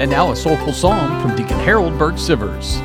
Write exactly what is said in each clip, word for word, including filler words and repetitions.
And now a soulful psalm from Deacon Harold Burke Sivers.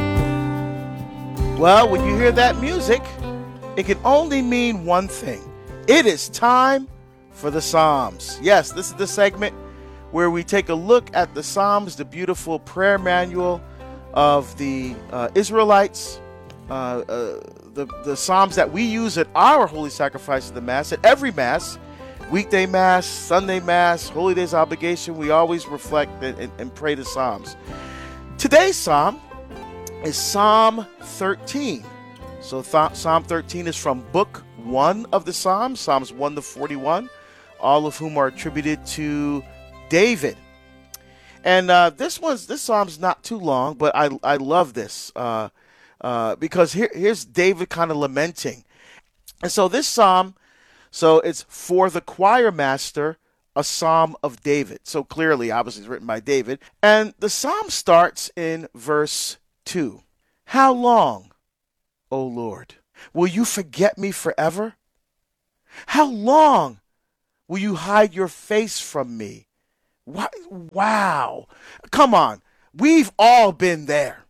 Well, when you hear that music, it can only mean one thing. It is time for the Psalms. Yes, this is the segment where we take a look at the Psalms, the beautiful prayer manual of the uh, Israelites, uh, uh, the, the Psalms that we use at our Holy Sacrifice of the Mass, at every Mass, weekday Mass, Sunday Mass, Holy Days obligation. We always reflect and, and, and pray the Psalms. Today's Psalm is Psalm thirteen. So th- Psalm thirteen is from Book one of the Psalms, Psalms one to forty-one, all of whom are attributed to David. And uh, this one's this Psalm's not too long, but I I love this uh, uh, because here here's David kind of lamenting. And so this Psalm, so it's for the choir master, a Psalm of David. So clearly, obviously, it's written by David. And the Psalm starts in verse two. How long, O Lord, will you forget me forever? How long will you hide your face from me? Wow. Come on. We've all been there.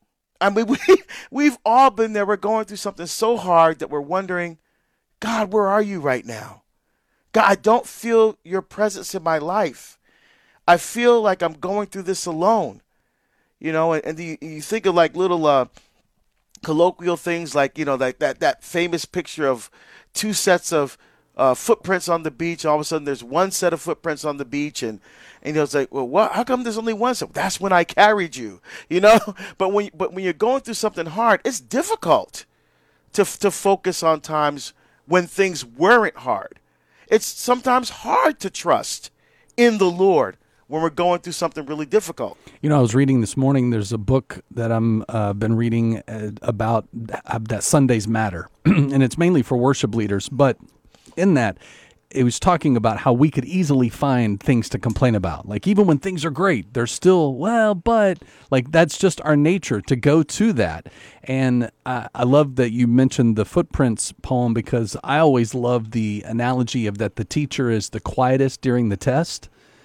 I mean, we, we've all been there. We're going through something so hard that we're wondering, God, where are you right now? God, I don't feel your presence in my life. I feel like I'm going through this alone. You know, and, and you, you think of like little uh, colloquial things like, you know, like that, that famous picture of two sets of uh, footprints on the beach. All of a sudden there's one set of footprints on the beach. And, and you know, it's like, well, what, how come there's only one set? That's when I carried you, you know. But when, but when you're going through something hard, it's difficult to to focus on times when things weren't hard. It's sometimes hard to trust in the Lord when we're going through something really difficult. You know, I was reading this morning, there's a book that I'm uh, been reading uh, about uh, that Sundays matter, and it's mainly for worship leaders. But in that, it was talking about how we could easily find things to complain about. Like, even when things are great, they're still, well, but, like, that's just our nature to go to that. And uh, I love that you mentioned the Footprints poem, because I always love the analogy of that the teacher is the quietest during the test.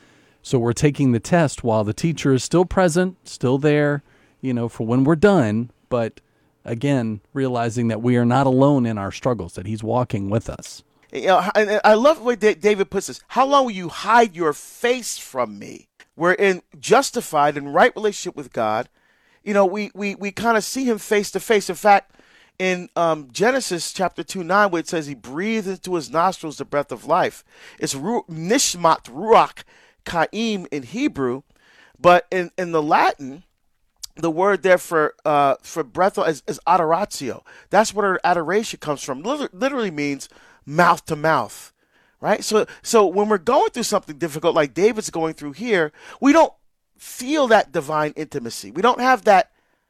So we're taking the test while the teacher is still present, still there, you know, for when we're done. But again, realizing that we are not alone in our struggles, that he's walking with us. You know, and I love the way David puts this. How long will you hide your face from me? We're in justified and right relationship with God. You know, we we, we kind of see him face to face. In fact, in um, Genesis chapter two, nine, where it says he breathed into his nostrils the breath of life. It's ru- nishmat ruach Chaim in Hebrew, but in, in the Latin, the word there for uh, for breath is, is adoratio. That's where adoration comes from. Literally, literally means mouth to mouth, right? So, so when we're going through something difficult, like David's going through here, we don't feel that divine intimacy. We don't have that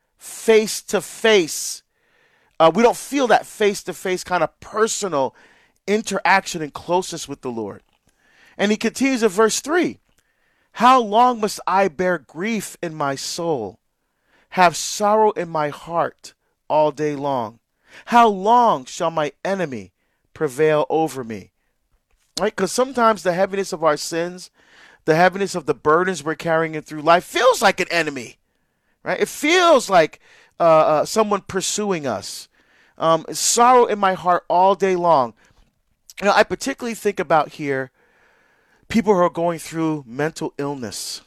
face to face. Uh, we don't feel that face to face kind of personal interaction and closeness with the Lord. And he continues in verse three. How long must I bear grief in my soul, have sorrow in my heart all day long? How long shall my enemy prevail over me? Right? Because sometimes the heaviness of our sins, the heaviness of the burdens we're carrying in through life feels like an enemy, right? It feels like uh, uh, someone pursuing us. Um, sorrow in my heart all day long. You know, I particularly think about here people who are going through mental illness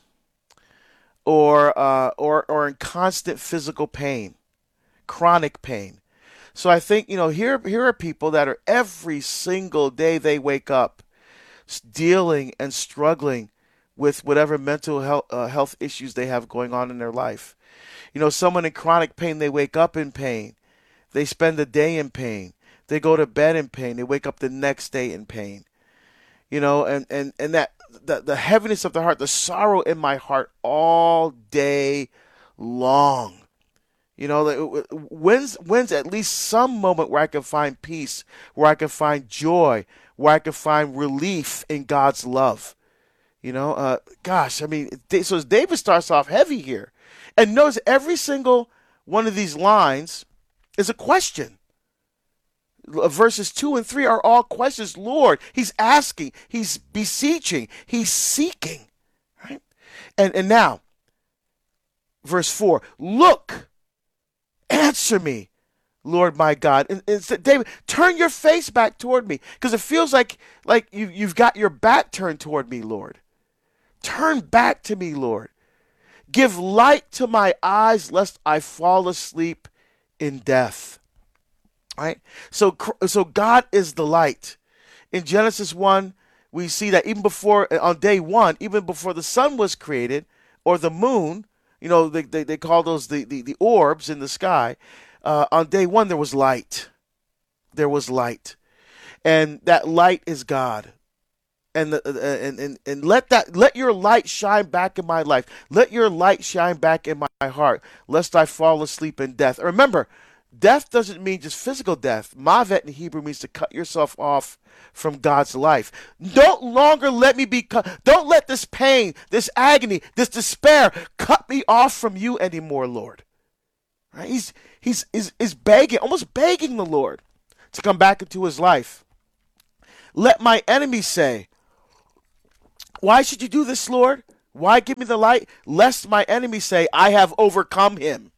or, uh, or, or in constant physical pain, chronic pain. So I think, you know, here, here are people that are every single day they wake up dealing and struggling with whatever mental health, uh, health issues they have going on in their life. You know, someone in chronic pain, they wake up in pain. They spend the day in pain. They go to bed in pain. They wake up the next day in pain. You know, and, and, and that the, the heaviness of the heart, the sorrow in my heart all day long. You know, when's, when's at least some moment where I can find peace, where I can find joy, where I can find relief in God's love? You know, uh, gosh, I mean, so David starts off heavy here. And notice every single one of these lines is a question. Verses two and three are all questions. Lord, he's asking, he's beseeching, he's seeking, right? And and now, verse four, look, answer me, Lord my God. And, and so David, turn your face back toward me, because it feels like, like you, you've got your back turned toward me, Lord. Turn back to me, Lord. Give light to my eyes, lest I fall asleep in death. Right? So, so God is the light. In Genesis one, we see that even before, on day one, even before the sun was created, or the moon, you know, they, they, they call those the, the, the orbs in the sky, uh, on day one there was light. There was light. And that light is God. And, the, uh, and and and let that let your light shine back in my life. Let your light shine back in my, my heart, lest I fall asleep in death. Remember, death doesn't mean just physical death. Mavet in Hebrew means to cut yourself off from God's life. Don't longer let me be cut. Don't let this pain, this agony, this despair cut me off from you anymore, Lord. Right? He's he's is is begging, almost begging the Lord to come back into his life. Let my enemies say, why should you do this, Lord? Why give me the light? Lest my enemies say, I have overcome him.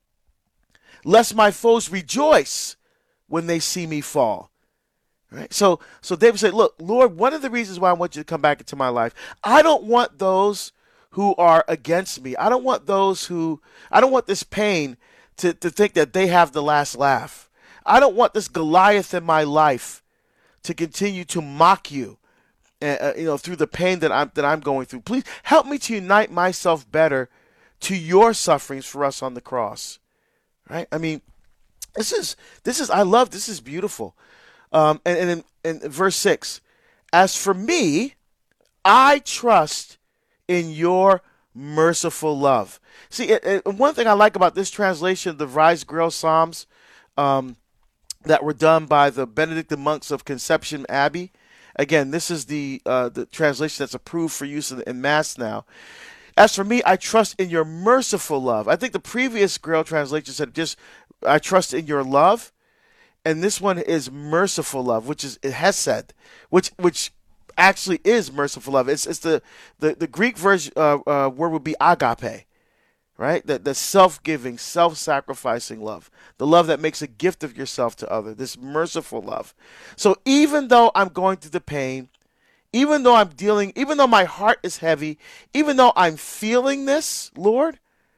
Lest my foes rejoice when they see me fall. Right? So, so David said, look, Lord, one of the reasons why I want you to come back into my life, I don't want those who are against me. I don't want those who, I don't want this pain to, to think that they have the last laugh. I don't want this Goliath in my life to continue to mock you. Uh, you know, through the pain that I'm that I'm going through. Please help me to unite myself better to your sufferings for us on the cross. Right? I mean, this is this is I love this is beautiful. Um, and and in, in verse six, as for me, I trust in your merciful love. See, it, it, one thing I like about this translation of the Rise Grill Psalms um, that were done by the Benedictine monks of Conception Abbey. Again, this is the uh, the translation that's approved for use in, in Mass now. As for me, I trust in your merciful love. I think the previous Grail translation said just, I trust in your love. And this one is merciful love, which is hesed, which which actually is merciful love. It's it's the, the, the Greek version, uh, uh, word would be agape, right? The, the self-giving, self-sacrificing love. The love that makes a gift of yourself to others, this merciful love. So even though I'm going through the pain, even though I'm dealing, even though my heart is heavy, even though I'm feeling this, Lord,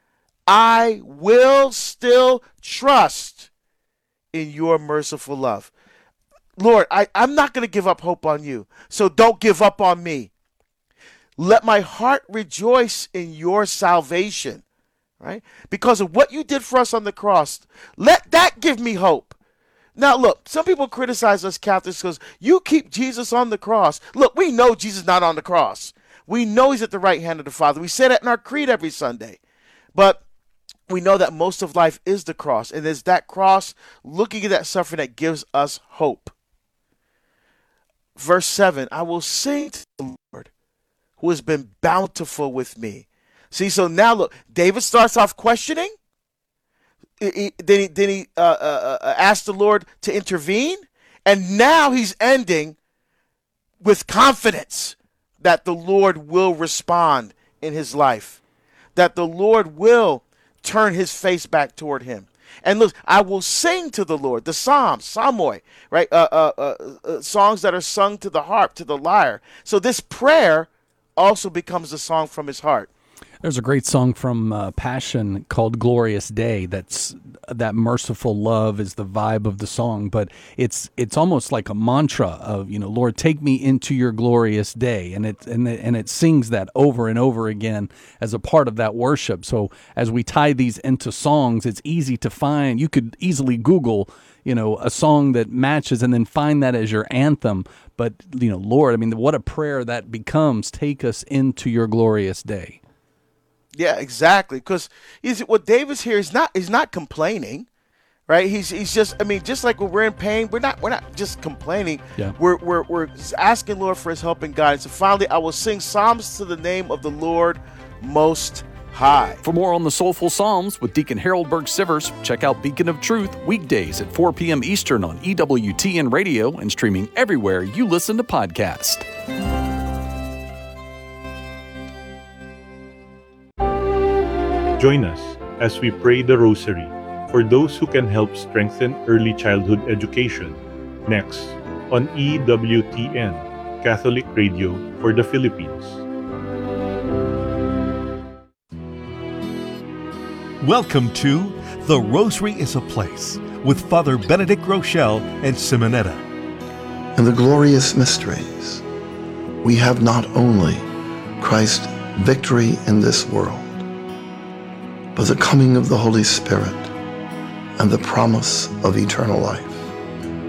I will still trust in your merciful love. Lord, I, I'm not going to give up hope on you, so don't give up on me. Let my heart rejoice in your salvation. Right? Because of what you did for us on the cross. Let that give me hope. Now, look, some people criticize us Catholics because you keep Jesus on the cross. Look, we know Jesus is not on the cross. We know he's at the right hand of the Father. We say that in our creed every Sunday. But we know that most of life is the cross. And it's that cross, looking at that suffering, that gives us hope. Verse seven, I will sing to the Lord who has been bountiful with me. See, so now look, David starts off questioning. He, he, then he, then he uh, uh, uh, asked the Lord to intervene. And now he's ending with confidence that the Lord will respond in his life. That the Lord will turn his face back toward him. And look, I will sing to the Lord, the Psalms, Psalmoi, right? Uh, uh, uh, uh, songs that are sung to the harp, to the lyre. So this prayer also becomes a song from his heart. There's a great song from uh, Passion called Glorious Day. That's that merciful love is the vibe of the song, but it's it's almost like a mantra of, you know, Lord, take me into your glorious day. And it and it, and it sings that over and over again as a part of that worship. So as we tie these into songs, it's easy to find. You could easily Google, you know, a song that matches and then find that as your anthem. But, you know, Lord, I mean, what a prayer that becomes. Take us into your glorious day. Yeah, exactly. Because what David's here is not is not complaining, right? He's he's just I mean, just like when we're in pain, we're not we're not just complaining. Yeah. We're we're we're asking Lord for his help and guidance. And finally, I will sing psalms to the name of the Lord Most High. For more on the Soulful Psalms with Deacon Harold Burke-Sivers, check out Beacon of Truth weekdays at four p.m. Eastern on E W T N Radio and streaming everywhere you listen to podcasts. Join us as we pray the Rosary for those who can help strengthen early childhood education next on E W T N, Catholic Radio for the Philippines. Welcome to The Rosary is a Place with Father Benedict Rochelle and Simonetta. In the glorious mysteries, we have not only Christ's victory in this world, but the coming of the Holy Spirit and the promise of eternal life.